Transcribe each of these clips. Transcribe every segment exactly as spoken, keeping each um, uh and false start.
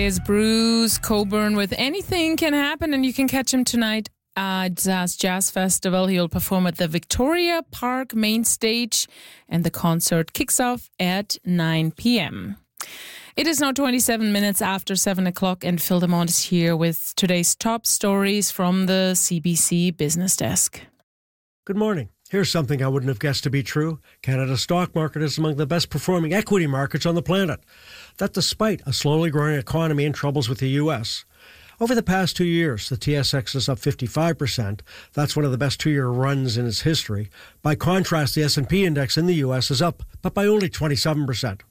Is Bruce Cockburn with Anything Can Happen, and you can catch him tonight at Zaz Jazz Festival. He'll perform at the Victoria Park main stage, and the concert kicks off at nine p.m. It is now twenty-seven minutes after seven o'clock, and Phil Demont is here with today's top stories from the C B C Business Desk. Good morning. Here's something I wouldn't have guessed to be true. Canada's stock market is among the best performing equity markets on the planet. That despite a slowly growing economy and troubles with the U S. Over the past two years, the T S X is up fifty-five percent. That's one of the best two-year runs in its history. By contrast, the S and P index in the U S is up, but by only twenty-seven percent.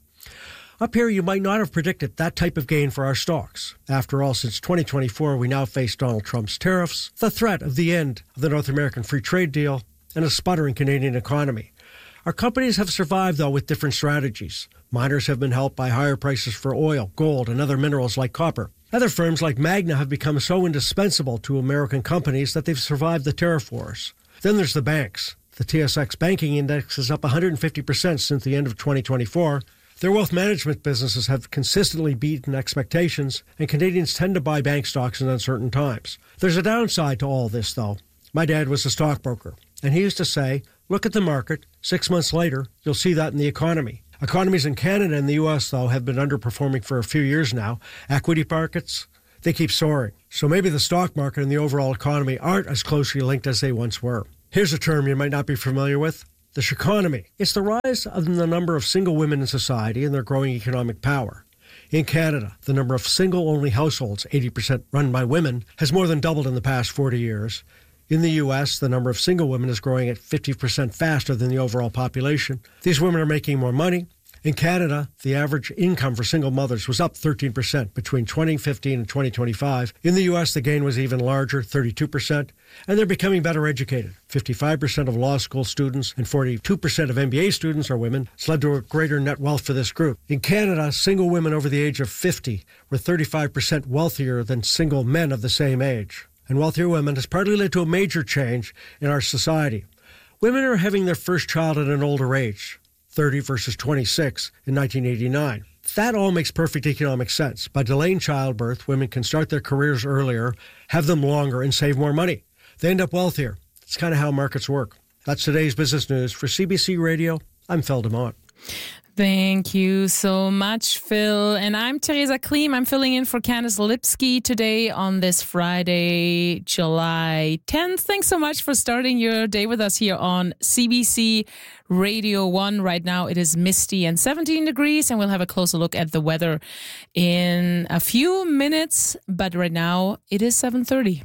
Up here, you might not have predicted that type of gain for our stocks. After all, since twenty twenty-four, we now face Donald Trump's tariffs, the threat of the end of the North American Free Trade Deal, and a sputtering Canadian economy. Our companies have survived, though, with different strategies. Miners have been helped by higher prices for oil, gold, and other minerals like copper. Other firms like Magna have become so indispensable to American companies that they've survived the tariff wars. Then there's the banks. The T S X banking index is up one hundred fifty percent since the end of twenty twenty-four. Their wealth management businesses have consistently beaten expectations, and Canadians tend to buy bank stocks in uncertain times. There's a downside to all this, though. My dad was a stockbroker, and he used to say, look at the market. Six months later, you'll see that in the economy. Economies in Canada and the U S, though, have been underperforming for a few years now. Equity markets, they keep soaring. So maybe the stock market and the overall economy aren't as closely linked as they once were. Here's a term you might not be familiar with: the chiconomy. It's the rise of the number of single women in society and their growing economic power. In Canada, the number of single-only households, eighty percent run by women, has more than doubled in the past forty years. In the U S, the number of single women is growing at fifty percent faster than the overall population. These women are making more money. In Canada, the average income for single mothers was up thirteen percent between twenty fifteen and twenty twenty-five. In the U S, the gain was even larger, thirty-two percent. And they're becoming better educated. fifty-five percent of law school students and forty-two percent of M B A students are women. It's led to a greater net wealth for this group. In Canada, single women over the age of fifty were thirty-five percent wealthier than single men of the same age. And wealthier women has partly led to a major change in our society. Women are having their first child at an older age, thirty versus twenty-six in nineteen eighty-nine. That all makes perfect economic sense. By delaying childbirth, women can start their careers earlier, have them longer, and save more money. They end up wealthier. It's kind of how markets work. That's today's business news. For C B C Radio, I'm Phil Demont. Thank you so much, Phil. And I'm Teresa Kleem. I'm filling in for Candice Lipsky today on this Friday, July tenth. Thanks so much for starting your day with us here on C B C Radio one. Right now it is misty and seventeen degrees, and we'll have a closer look at the weather in a few minutes. But right now it is seven thirty.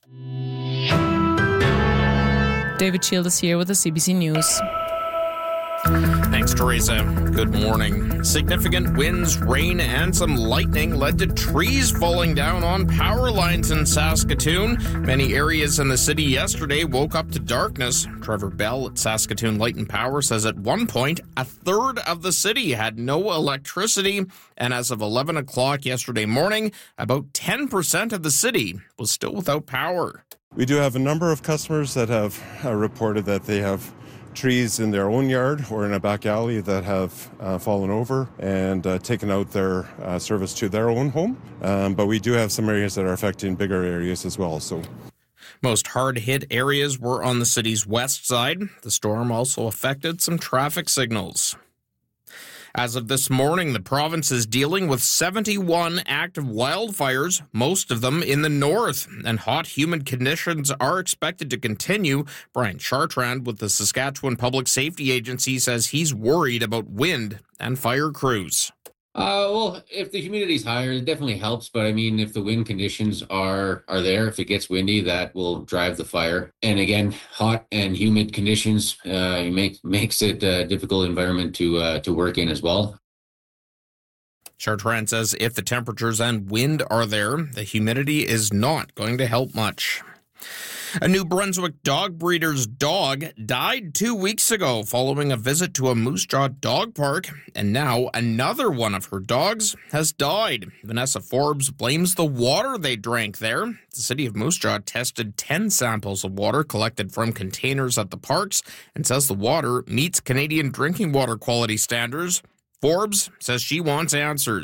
David Shield is here with the C B C News. Thanks, Teresa. Good morning. Significant winds, rain, and some lightning led to trees falling down on power lines in Saskatoon. Many areas in the city yesterday woke up to darkness. Trevor Bell at Saskatoon Light and Power says at one point, a third of the city had no electricity. And as of eleven o'clock yesterday morning, about ten percent of the city was still without power. We do have a number of customers that have uh, reported that they have trees in their own yard or in a back alley that have uh, fallen over and uh, taken out their uh, service to their own home. Um, but we do have some areas that are affecting bigger areas as well. So, most hard-hit areas were on the city's west side. The storm also affected some traffic signals. As of this morning, the province is dealing with seventy-one active wildfires, most of them in the north, and hot, humid conditions are expected to continue. Brian Chartrand with the Saskatchewan Public Safety Agency says he's worried about wind and fire crews. Uh, well, if the humidity's higher, it definitely helps. But I mean, if the wind conditions are are there, if it gets windy, that will drive the fire. And again, hot and humid conditions uh, make makes it a difficult environment to uh, to work in as well. Chartrand says if the temperatures and wind are there, the humidity is not going to help much. A New Brunswick dog breeder's dog died two weeks ago following a visit to a Moose Jaw dog park, and now another one of her dogs has died. Vanessa Forbes blames the water they drank there. The city of Moose Jaw tested ten samples of water collected from containers at the parks and says the water meets Canadian drinking water quality standards. Forbes says she wants answers.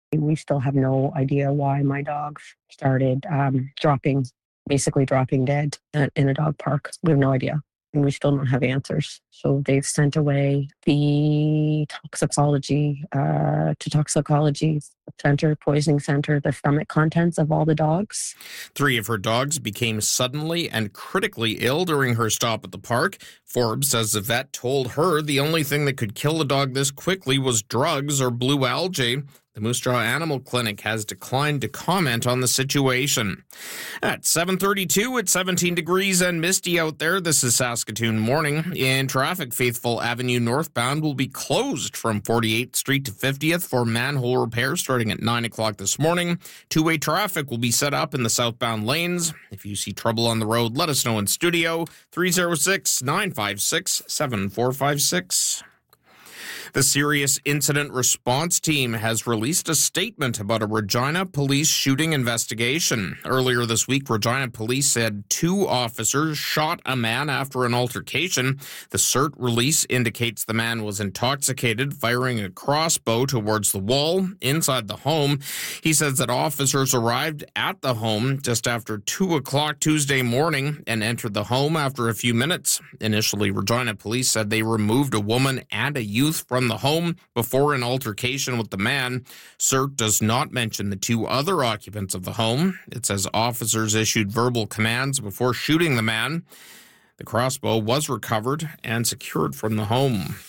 We still have no idea why my dog started um, dropping, basically dropping dead in a dog park. We have no idea. And we still don't have answers. So they've sent away the toxicology uh, to toxicology center, poisoning center, the stomach contents of all the dogs. Three of her dogs became suddenly and critically ill during her stop at the park. Forbes says the vet told her the only thing that could kill the dog this quickly was drugs or blue algae. The Moose Jaw Animal Clinic has declined to comment on the situation. At seven thirty-two, it's seventeen degrees and misty out there. This is Saskatoon Morning. In traffic, Faithful Avenue northbound will be closed from forty-eighth Street to fiftieth for manhole repair starting at nine o'clock this morning. Two-way traffic will be set up in the southbound lanes. If you see trouble on the road, let us know in studio. three oh six, nine five six, seven four five six. The Serious Incident Response Team has released a statement about a Regina police shooting investigation. Earlier this week, Regina police said two officers shot a man after an altercation. The CERT release indicates the man was intoxicated, firing a crossbow towards the wall inside the home. He says that officers arrived at the home just after two o'clock Tuesday morning and entered the home after a few minutes. Initially, Regina police said they removed a woman and a youth from the home before an altercation with the man. CERT does not mention the two other occupants of the home. It says officers issued verbal commands before shooting the man. The crossbow was recovered and secured from the home.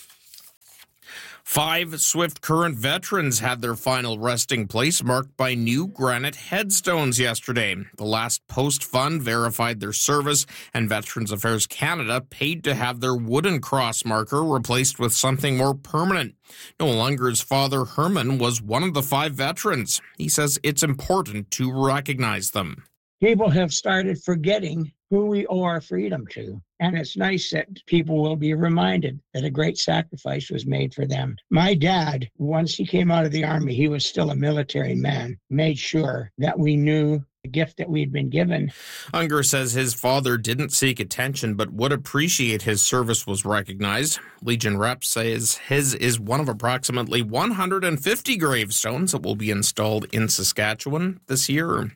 Five Swift Current veterans had their final resting place marked by new granite headstones yesterday. The Last Post Fund verified their service, and Veterans Affairs Canada paid to have their wooden cross marker replaced with something more permanent. Noel Unger's father, Herman, was one of the five veterans. He says it's important to recognize them. People have started forgetting who we owe our freedom to. And it's nice that people will be reminded that a great sacrifice was made for them. My dad, once he came out of the Army, he was still a military man, made sure that we knew the gift that we'd been given. Unger says his father didn't seek attention, but would appreciate his service was recognized. Legion Rep says his is one of approximately one hundred fifty gravestones that will be installed in Saskatchewan this year.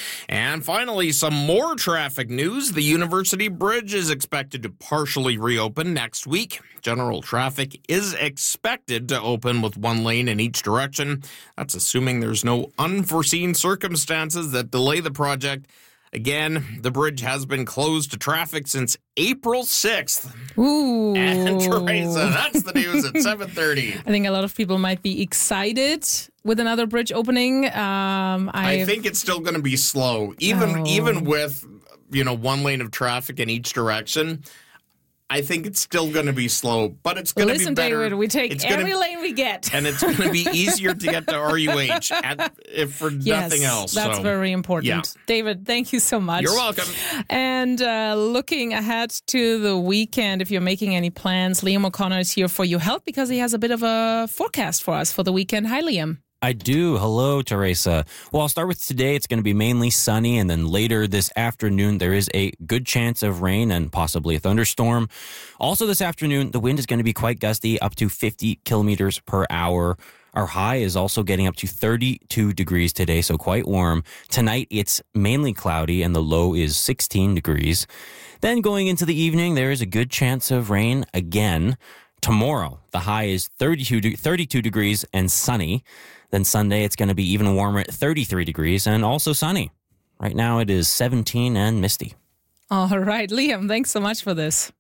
And finally, some more traffic news. The University Bridge is expected to partially reopen next week. General traffic is expected to open with one lane in each direction. That's assuming there's no unforeseen circumstances that delay the project. Again, the bridge has been closed to traffic since April sixth. Ooh. And Teresa, that's the news at seven thirty. I think a lot of people might be excited with another bridge opening. Um, I think it's still going to be slow, even oh. even with, you know, one lane of traffic in each direction. I think it's still going to be slow, but it's going to Listen, be better. David, we take it's every gonna, lane we get. And it's going to be easier to get to R U H, at, if for yes, nothing else. That's so, very important. Yeah. David, thank you so much. You're welcome. And uh, looking ahead to the weekend, if you're making any plans, Liam O'Connor is here for your help because he has a bit of a forecast for us for the weekend. Hi, Liam. I do. Hello, Teresa. Well, I'll start with today. It's going to be mainly sunny, and then later this afternoon, there is a good chance of rain and possibly a thunderstorm. Also this afternoon, the wind is going to be quite gusty, up to fifty kilometers per hour. Our high is also getting up to thirty-two degrees today, so quite warm. Tonight, it's mainly cloudy, and the low is sixteen degrees. Then going into the evening, there is a good chance of rain again. Tomorrow, the high is thirty-two, thirty-two degrees and sunny. Then Sunday, it's going to be even warmer at thirty-three degrees and also sunny. Right now, it is seventeen and misty. All right, Liam, thanks so much for this.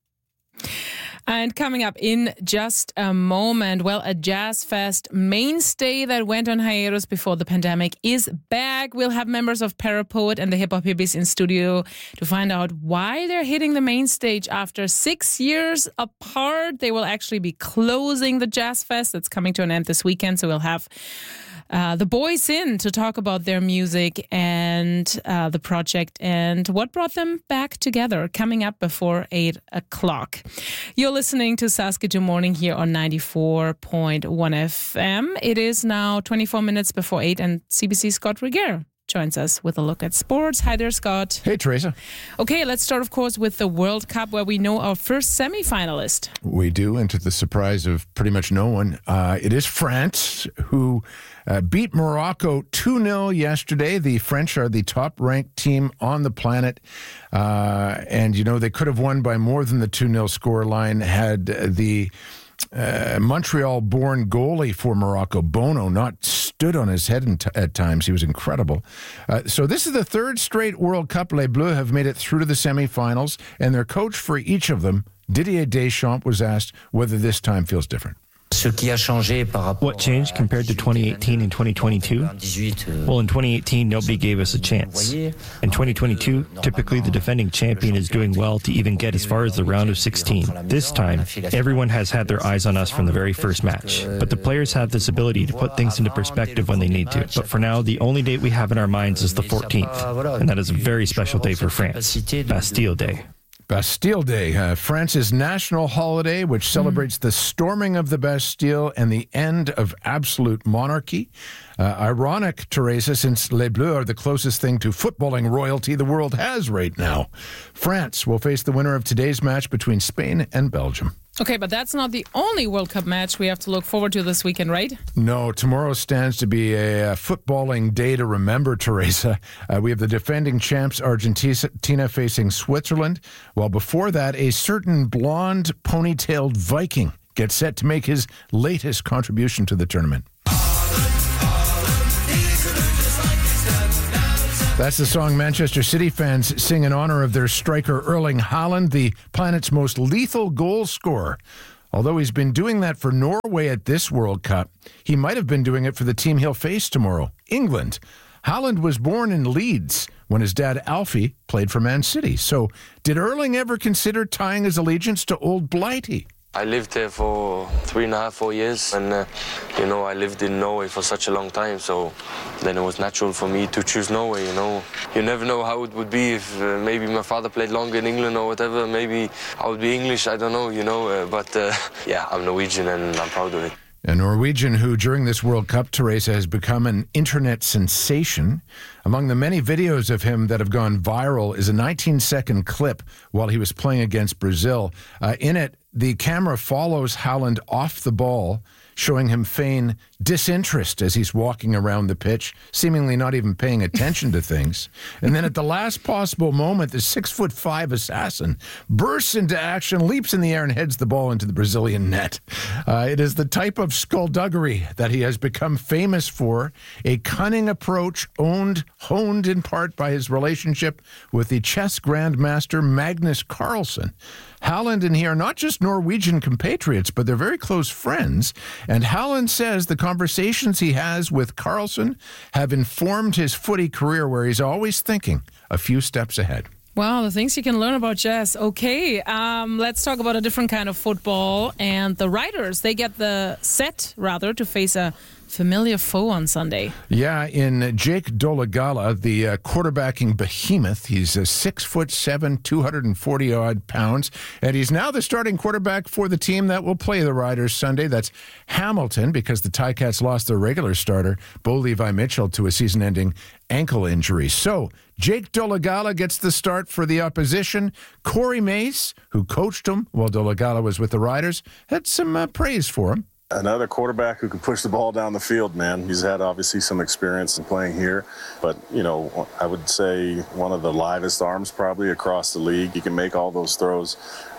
And coming up in just a moment, well, a Jazz Fest mainstay that went on hiatus before the pandemic is back. We'll have members of Parapoet and the Hip Hop Hippies in studio to find out why they're hitting the main stage after six years apart. They will actually be closing the Jazz Fest that's coming to an end this weekend. So we'll have Uh, the boys in to talk about their music and uh, the project and what brought them back together, coming up before eight o'clock. You're listening to Saskatoon Morning here on ninety-four point one F M. It is now twenty-four minutes before eight, and C B C Scott Regier joins us with a look at sports. Hi there, Scott. Hey, Teresa. Okay, let's start, of course, with the World Cup, where we know our first semi-finalist. We do, and to the surprise of pretty much no one, uh, it is France, who uh, beat Morocco two nil yesterday. The French are the top-ranked team on the planet, uh, and, you know, they could have won by more than the two nil scoreline had the Uh, Montreal-born goalie for Morocco, Bono, not stood on his head in t- at times. He was incredible. Uh, so this is the third straight World Cup Les Bleus have made it through to the semifinals, and their coach for each of them, Didier Deschamps, was asked whether this time feels different. What changed compared to twenty eighteen and twenty twenty-two? Well, in twenty eighteen, nobody gave us a chance. In twenty twenty-two, typically the defending champion is doing well to even get as far as the round of sixteen. This time, everyone has had their eyes on us from the very first match. But the players have this ability to put things into perspective when they need to. But for now, the only date we have in our minds is the fourteenth. And that is a very special day for France, Bastille Day. Bastille Day, uh, France's national holiday, which celebrates mm. the storming of the Bastille and the end of absolute monarchy. Uh, ironic, Teresa, since Les Bleus are the closest thing to footballing royalty the world has right now. France will face the winner of today's match between Spain and Belgium. Okay, but that's not the only World Cup match we have to look forward to this weekend, right? No, tomorrow stands to be a, a footballing day to remember, Teresa. Uh, we have the defending champs Argentina facing Switzerland, while before that, a certain blonde, ponytailed Viking gets set to make his latest contribution to the tournament. That's the song Manchester City fans sing in honor of their striker Erling Haaland, the planet's most lethal goal scorer. Although he's been doing that for Norway at this World Cup, he might have been doing it for the team he'll face tomorrow, England. Haaland was born in Leeds when his dad Alfie played for Man City. So did Erling ever consider tying his allegiance to Old Blighty? I lived there for three and a half, four years, and uh, you know, I lived in Norway for such a long time, so then it was natural for me to choose Norway, you know. You never know how it would be if uh, maybe my father played longer in England or whatever, maybe I would be English, I don't know, you know, uh, but uh, yeah, I'm Norwegian and I'm proud of it. A Norwegian who, during this World Cup, Teresa, has become an internet sensation. Among the many videos of him that have gone viral is a nineteen-second clip while he was playing against Brazil. Uh, in it, the camera follows Haaland off the ball, showing him feign disinterest as he's walking around the pitch, seemingly not even paying attention to things. And then at the last possible moment, the six-foot-five assassin bursts into action, leaps in the air, and heads the ball into the Brazilian net. Uh, it is the type of skullduggery that he has become famous for, a cunning approach owned, honed in part by his relationship with the chess grandmaster Magnus Carlsen. Haaland and he are not just Norwegian compatriots, but they're very close friends. And Haaland says the conversations he has with Carlsen have informed his footy career, where he's always thinking a few steps ahead. Wow, the things you can learn about chess. Okay, um, let's talk about a different kind of football. And the Riders, they get the set, rather, to face a familiar foe on Sunday. Yeah, in Jake Dolegala, the uh, quarterbacking behemoth. He's a six foot seven, two hundred forty odd pounds, and he's now the starting quarterback for the team that will play the Riders Sunday. That's Hamilton, because the Ticats lost their regular starter, Bo Levi Mitchell, to a season-ending ankle injury. So Jake Dolegala gets the start for the opposition. Corey Mace, who coached him while Dolegala was with the Riders, had some uh, praise for him. Another quarterback who can push the ball down the field, man. He's had obviously some experience in playing here, but, you know, I would say one of the livest arms probably across the league. He can make all those throws.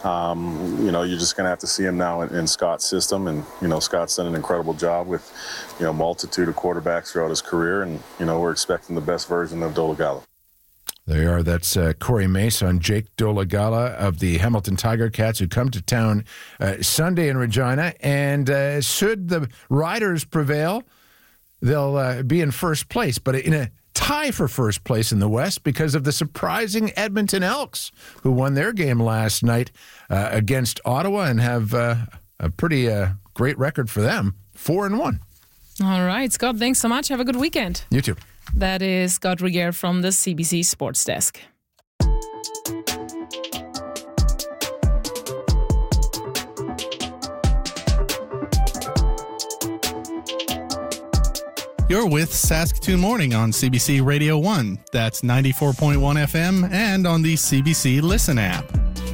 Um, you know, you're just going to have to see him now in, in Scott's system. And, you know, Scott's done an incredible job with, you know, multitude of quarterbacks throughout his career. And, you know, we're expecting the best version of Dolegala. There you are. That's uh, Corey Mace on Jake Dolegala of the Hamilton Tiger Cats, who come to town uh, Sunday in Regina. And uh, should the Riders prevail, they'll uh, be in first place, but in a tie for first place in the West because of the surprising Edmonton Elks, who won their game last night uh, against Ottawa and have uh, a pretty uh, great record for them, four and one. All right, Scott, thanks so much. Have a good weekend. You too. That is Scott Rigier from the C B C Sports Desk. You're with Saskatoon Morning on C B C Radio one. That's ninety-four point one F M and on the C B C Listen app.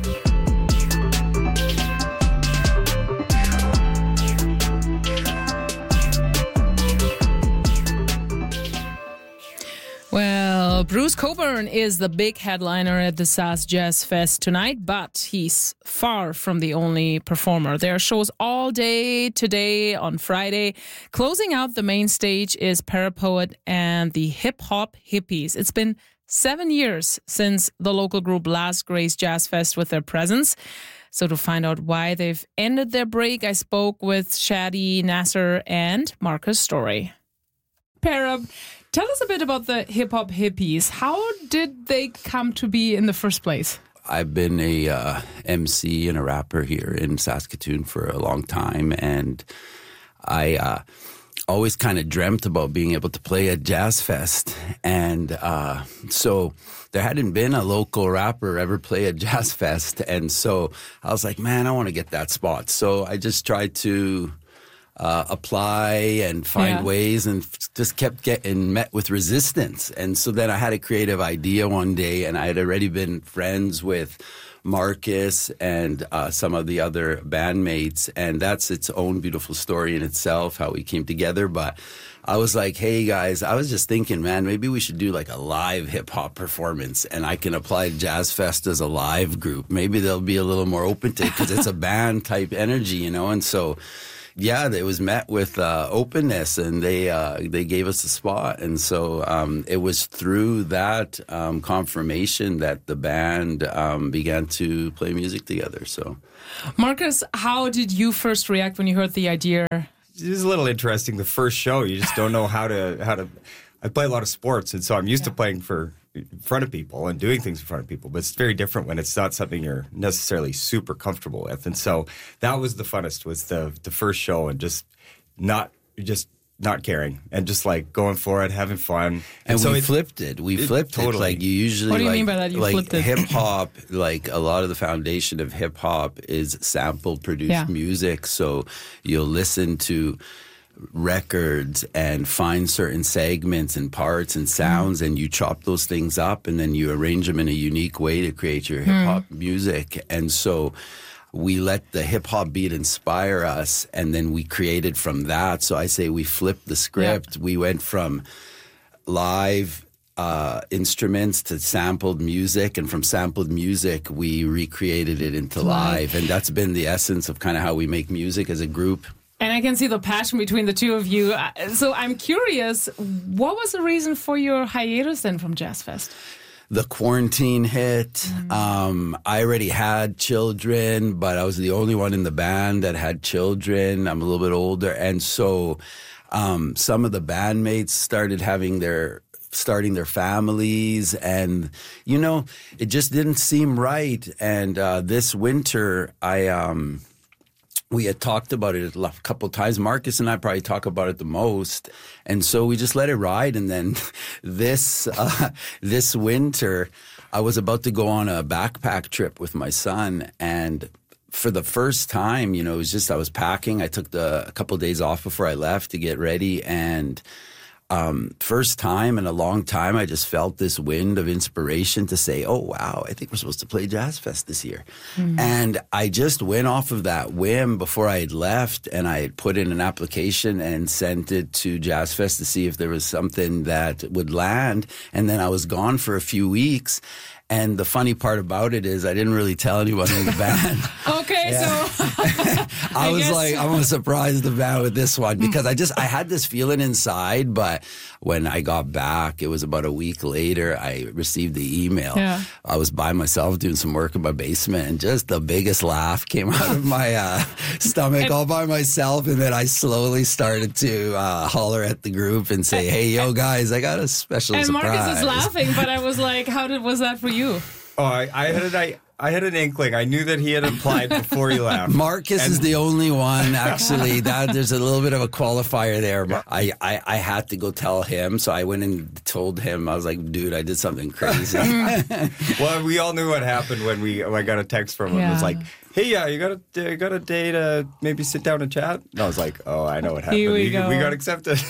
Well, Bruce Cockburn is the big headliner at the Sask Jazz Fest tonight, but he's far from the only performer. There are shows all day today on Friday. Closing out the main stage is Parapoet and the Hip Hop Hippies. It's been seven years since the local group last graced Jazz Fest with their presence. So to find out why they've ended their break, I spoke with Shadi Nasser and Marcus Story. Para, tell us a bit about the Hip Hop Hippies. How did they come to be in the first place? I've been a uh, M C and a rapper here in Saskatoon for a long time, and I uh, always kind of dreamt about being able to play at Jazz Fest. And uh, so there hadn't been a local rapper ever play at Jazz Fest, and so I was like, man, I want to get that spot. So I just tried to Uh, apply and find yeah. ways, and f- just kept getting met with resistance. And so then I had a creative idea one day, and I had already been friends with Marcus and uh, some of the other bandmates, and that's its own beautiful story in itself, how we came together. But I was like, hey guys, I was just thinking, man, maybe we should do like a live hip hop performance, and I can apply Jazz Fest as a live group. Maybe they'll be a little more open to it because it's a band type energy, you know. And so yeah, it was met with uh, openness, and they uh, they gave us a spot. And so um, it was through that um, confirmation that the band um, began to play music together. So, Marcus, how did you first react when you heard the idea? It was a little interesting. The first show, you just don't know how to how to. I play a lot of sports, and so I'm used yeah. to playing for in front of people and doing things in front of people, but it's very different when it's not something you're necessarily super comfortable with. And so that was the funnest, was the the first show, and just not just not caring and just like going for it, having fun. And, and so we it, flipped it. We it, flipped totally. it. Like you usually What do you like, mean by that? You like flipped it? hip hop, like a lot of the foundation of hip hop is sample produced Yeah. music. So you'll listen to records and find certain segments and parts and sounds, mm. and you chop those things up, and then you arrange them in a unique way to create your hip hop mm. music. And so we let the hip hop beat inspire us, and then we created from that. So I say we flipped the script. Yeah. We went from live uh, instruments to sampled music, and from sampled music, we recreated it into live. And that's been the essence of kind of how we make music as a group. And I can see the passion between the two of you. So I'm curious, what was the reason for your hiatus then from Jazz Fest? The quarantine hit. Mm. Um, I already had children, but I was the only one in the band that had children. I'm a little bit older. And so um, some of the bandmates started having their starting their families, and you know, it just didn't seem right. And uh, this winter, I um, we had talked about it a couple of times. Marcus and I probably talk about it the most. And so we just let it ride. And then this, uh, this winter, I was about to go on a backpack trip with my son. And for the first time, you know, it was just, I was packing. I took the, a couple of days off before I left to get ready. And Um, first time in a long time, I just felt this wind of inspiration to say, oh, wow, I think we're supposed to play Jazz Fest this year. Mm. And I just went off of that whim before I had left, and I had put in an application and sent it to Jazz Fest to see if there was something that would land. And then I was gone for a few weeks. And the funny part about it is I didn't really tell anyone in the band. Okay, yeah. so I, I was guess. like, I'm going to surprise the band with this one, because I just, I had this feeling inside, but when I got back, it was about a week later, I received the email. Yeah. I was by myself doing some work in my basement, and just the biggest laugh came out of my uh, stomach and, all by myself. And then I slowly started to uh, holler at the group and say, hey, yo, guys, I got a special and surprise. And Marcus is laughing, but I was like, how did was that for you? Oh, I, I had an I, I had an inkling. I knew that he had applied before he left. Marcus and, is the only one, actually. That there's a little bit of a qualifier there. But I, I, I had to go tell him, so I went and told him. I was like, dude, I did something crazy. Well, we all knew what happened when we when I got a text from him. Yeah. It was like, hey, yeah, you got a, you got a day to maybe sit down and chat? And I was like, oh, I know what happened. Here we, we, go. we got accepted.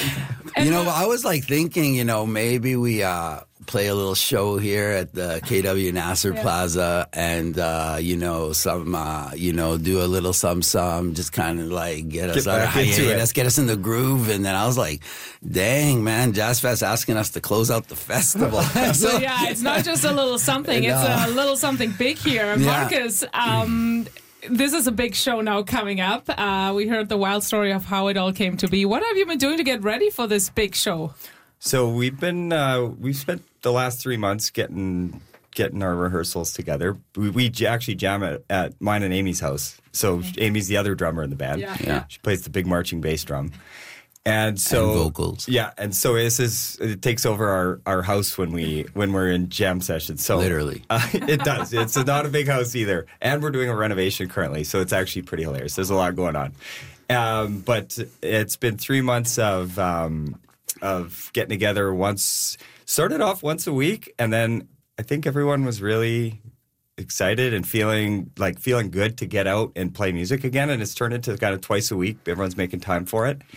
You know, I was like thinking, you know, maybe we uh, play a little show here at the K W Nasser yeah. Plaza and, uh, you know, some, uh, you know, do a little some, some, just kind of like get us get out of hiatus, get us in the groove. And then I was like, dang, man, Jazz Fest asking us to close out the festival. so, so, yeah, it's not just a little something, no. it's a little something big here. Marcus, yeah. um, this is a big show now coming up. Uh, we heard the wild story of how it all came to be. What have you been doing to get ready for this big show? So we've been uh, we've spent the last three months getting getting our rehearsals together. We, we actually jam at, at mine and Amy's house. So okay. Amy's the other drummer in the band. Yeah. yeah. She plays the big marching bass drum. And so and vocals. Yeah, and so this is it takes over our, our house when we when we're in jam sessions. So literally, uh, it does. It's not a big house either, and we're doing a renovation currently, so it's actually pretty hilarious. There's a lot going on, um, but it's been three months of um, of getting together. Once started off once a week, and then I think everyone was really excited and feeling like feeling good to get out and play music again. And it's turned into kind of twice a week. Everyone's making time for it.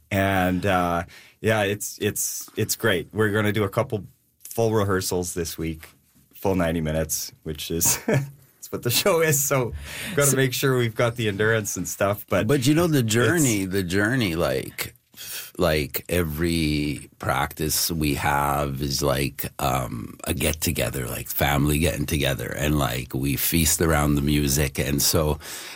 And uh, yeah, it's it's it's great. We're going to do a couple full rehearsals this week, full ninety minutes, which is that's what the show is. So we've got to make sure we've got the endurance and stuff. But but you know the journey, the journey, like like every practice we have is like um, a get together, like family getting together, and like we feast around the music, and so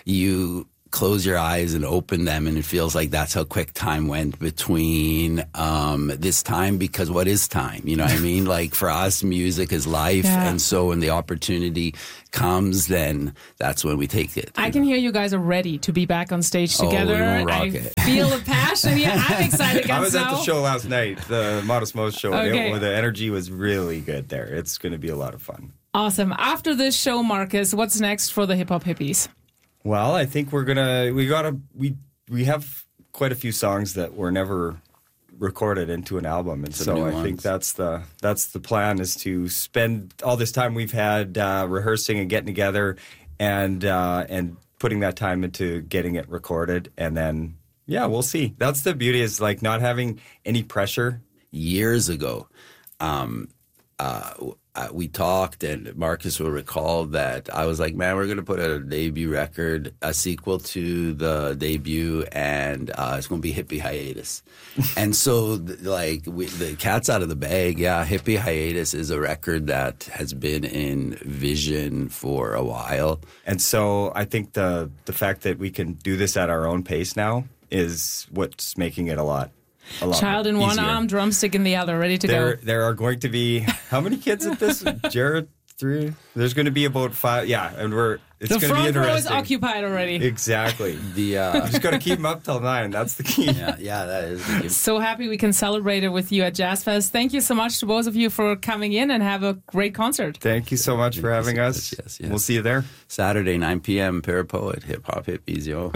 you close your eyes and open them, and it feels like that's how quick time went between um, this time, because what is time? You know what I mean? Like for us, music is life, yeah. and so when the opportunity comes, then that's when we take it. I can know? hear you guys are ready to be back on stage together. Oh, we won't rock I it. feel the passion. Yeah, I'm excited. I was now. at the show last night, the Modest Mo's show, Okay. and it, the energy was really good there. It's going to be a lot of fun. Awesome. After this show, Marcus, what's next for the Hip Hop Hippies? Well, I think we're gonna we gotta we we have quite a few songs that were never recorded into an album, and Some so new I ones. think that's the that's the plan, is to spend all this time we've had uh, rehearsing and getting together, and uh, and putting that time into getting it recorded, and then yeah, we'll see. That's the beauty, is like not having any pressure. Years ago, um, uh, Uh, we talked, and Marcus will recall that I was like, man, we're going to put a debut record, a sequel to the debut, and uh, it's going to be Hippie Hiatus. And so, th- like, we, the cat's out of the bag. Yeah, Hippie Hiatus is a record that has been in vision for a while. And so I think the the fact that we can do this at our own pace now is what's making it a lot A lot Child in one easier. arm, drumstick in the other, ready to there, go. There are going to be, how many kids at this? Jared, three? There's going to be about five. Yeah, and we're, it's The going to be front row is interesting. occupied already. Exactly. The uh, Just got to keep them up till nine. That's the key. yeah, yeah, that is the key. So happy we can celebrate it with you at Jazz Fest. Thank you so much to both of you for coming in, and have a great concert. Thank you so much for having so us. much, yes, yes. We'll see you there. Saturday, nine p.m., Parapoet, Hip Hop Hippies, yo.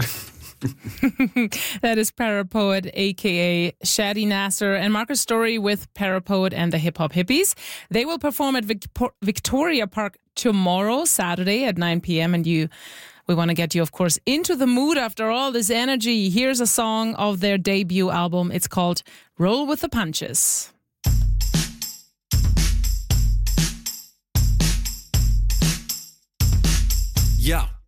That is Parapoet, a k a. Shadi Nasser, and Marcus Story with Parapoet and the Hip Hop Hippies. They will perform at Vic- Victoria Park tomorrow, Saturday at nine p.m. And you, we want to get you, of course, into the mood after all this energy. Here's a song of their debut album. It's called Roll with the Punches. Yeah.